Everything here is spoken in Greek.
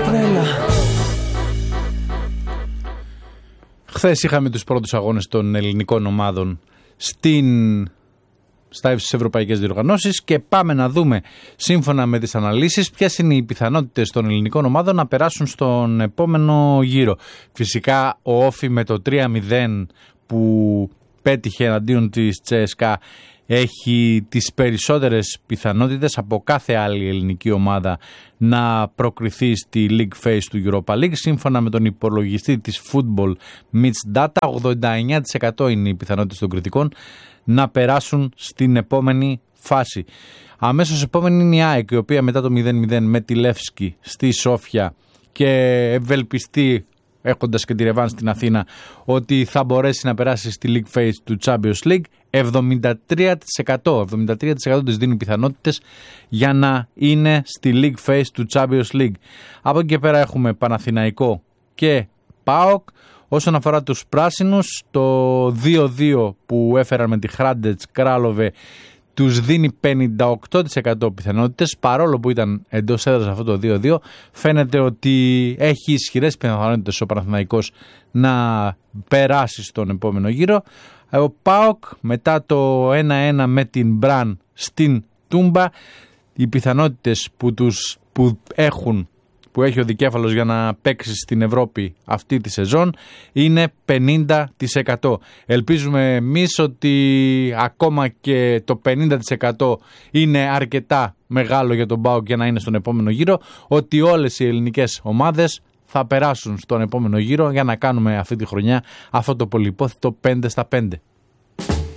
τρέλα. Χθες είχαμε τους πρώτους αγώνες των ελληνικών ομάδων στα ευρωπαϊκές διοργανώσεις και πάμε να δούμε σύμφωνα με τις αναλύσεις ποιες είναι οι πιθανότητες των ελληνικών ομάδων να περάσουν στον επόμενο γύρο. Φυσικά ο Όφι με το 3-0 που πέτυχε εναντίον της Τσέσκα έχει τις περισσότερες πιθανότητες από κάθε άλλη ελληνική ομάδα να προκριθεί στη League Phase του Europa League. Σύμφωνα με τον υπολογιστή της Football Mitch Data, 89% είναι οι πιθανότητες των κριτικών να περάσουν στην επόμενη φάση. Αμέσως επόμενη είναι η ΑΕΚ, η οποία μετά το 0-0 με τη Λεύσκη στη Σόφια και ευελπιστεί, έχοντας και τη ρεβάν στην Αθήνα, ότι θα μπορέσει να περάσει στη League Phase του Champions League. 73% της δίνει πιθανότητες για να είναι στη League Phase του Champions League. Από εκεί και πέρα έχουμε Παναθηναϊκό και ΠΑΟΚ. Όσον αφορά τους πράσινους, το 2-2 που έφεραν με τη Χράντετς Κράλοβε τους δίνει 58% πιθανότητες, παρόλο που ήταν εντός έδρας αυτό το 2-2. Φαίνεται ότι έχει ισχυρές πιθανότητες ο Παναθηναϊκός να περάσει στον επόμενο γύρο. Ο ΠΑΟΚ μετά το 1-1 με την Μπραν στην Τούμπα, οι πιθανότητες που έχει ο δικέφαλος για να παίξει στην Ευρώπη αυτή τη σεζόν είναι 50%. Ελπίζουμε εμείς ότι ακόμα και το 50% είναι αρκετά μεγάλο για τον ΠΑΟΚ για να είναι στον επόμενο γύρο, ότι όλες οι ελληνικές ομάδες θα περάσουν στον επόμενο γύρο για να κάνουμε αυτή τη χρονιά αυτό το πολυυπόθητο 5-5.